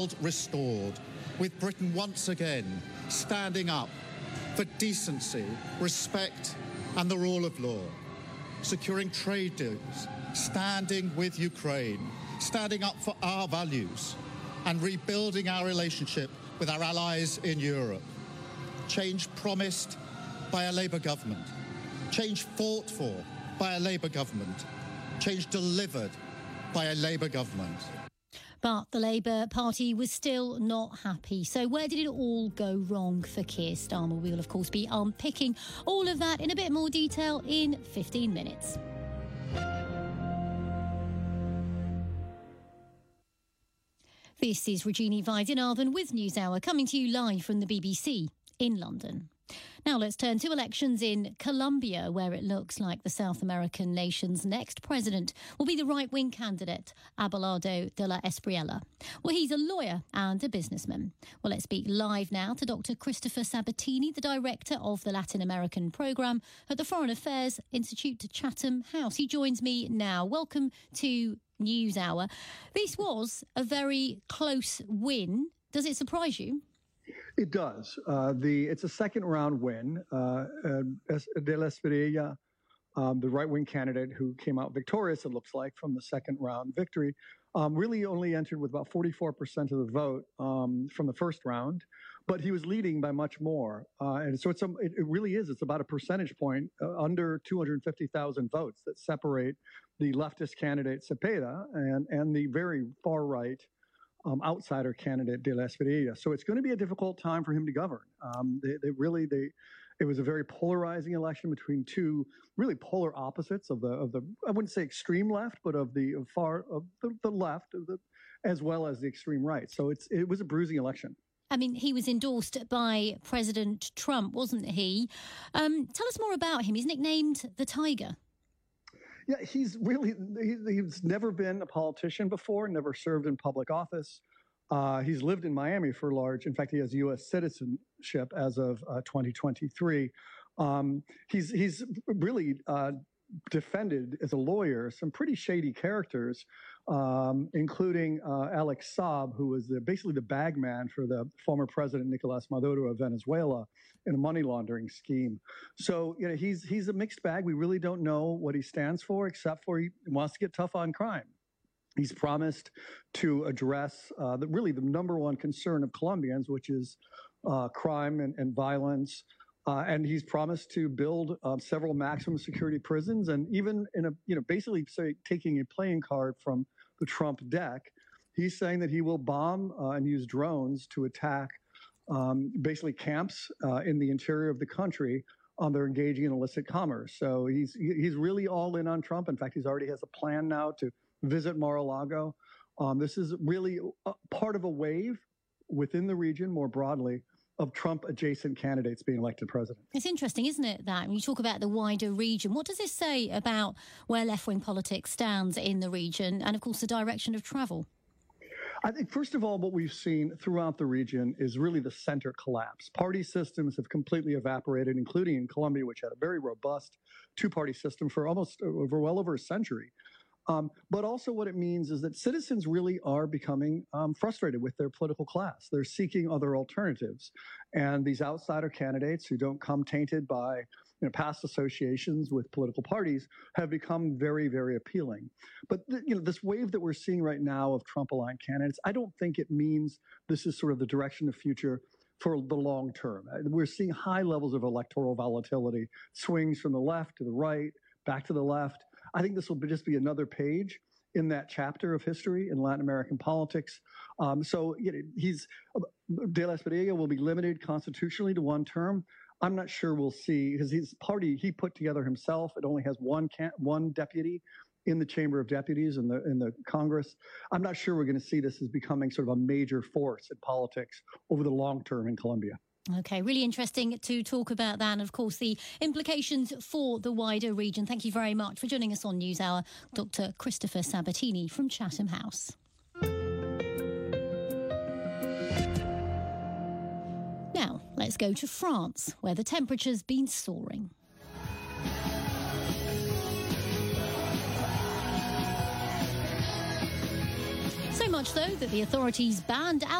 restored, with Britain once again standing up for decency, respect and the rule of law, securing trade deals, standing with Ukraine, standing up for our values and rebuilding our relationship with our allies in Europe. Change promised by a Labour government, change fought for by a Labour government, change delivered by a Labour government. But the Labour Party was still not happy. So where did it all go wrong for Keir Starmer? We will, of course, be unpicking all of that in a bit more detail in 15 minutes. This is Regina Weidenarven with NewsHour, coming to you live from the BBC in London. Now let's turn to elections in Colombia, where it looks like the South American nation's next president will be the right-wing candidate, Abelardo de la Espriella. Well, he's a lawyer and a businessman. Well, let's speak live now to Dr. Christopher Sabatini, the director of the Latin American programme at the Foreign Affairs Institute at Chatham House. He joins me now. Welcome to NewsHour. This was a very close win. Does it surprise you? It does. It's a second round win. De la Espriella, the right-wing candidate who came out victorious, it looks like, from the second round victory, really only entered with about 44% of the vote from the first round, but he was leading by much more. And so it's about a percentage point under 250,000 votes that separate the leftist candidate Cepeda and the very far right outsider candidate De La Espriella. So it's going to be a difficult time for him to govern. It was a very polarizing election between two really polar opposites of the I wouldn't say extreme left, but of the left as well as the extreme right. So it was a bruising election. I mean, he was endorsed by President Trump, wasn't he? Tell us more about him. He's nicknamed the Tiger. Yeah, he's never been a politician before, never served in public office. He's lived in Miami for large. In fact, he has U.S. citizenship as of 2023. He's really defended as a lawyer some pretty shady characters, including Alex Saab, who was basically the bag man for the former president Nicolas Maduro of Venezuela in a money laundering scheme. So, he's a mixed bag. We really don't know what he stands for, except for he wants to get tough on crime. He's promised to address the number one concern of Colombians, which is crime and violence. And he's promised to build several maximum security prisons, and even basically taking a playing card from the Trump deck, he's saying that he will bomb and use drones to attack basically camps in the interior of the country. They're engaging in illicit commerce. So he's really all in on Trump. In fact, he already has a plan now to visit Mar-a-Lago. This is really part of a wave within the region more broadly of Trump-adjacent candidates being elected president. It's interesting, isn't it, that when you talk about the wider region, what does this say about where left-wing politics stands in the region and, of course, the direction of travel? I think, first of all, what we've seen throughout the region is really the center collapse. Party systems have completely evaporated, including in Colombia, which had a very robust two-party system for well over a century. But also what it means is that citizens really are becoming frustrated with their political class. They're seeking other alternatives. And these outsider candidates who don't come tainted by past associations with political parties have become very, very appealing. But this wave that we're seeing right now of Trump-aligned candidates, I don't think it means this is sort of the direction of future for the long term. We're seeing high levels of electoral volatility, swings from the left to the right, back to the left. I think this will just be another page in that chapter of history in Latin American politics. So De La Espriella will be limited constitutionally to one term. I'm not sure we'll see, because his party he put together himself. It only has one deputy in the Chamber of Deputies in the Congress. I'm not sure we're going to see this as becoming sort of a major force in politics over the long term in Colombia. OK, really interesting to talk about that and, of course, the implications for the wider region. Thank you very much for joining us on NewsHour, Dr. Christopher Sabatini from Chatham House. Now, let's go to France, where the temperature's been soaring. So much so that the authorities banned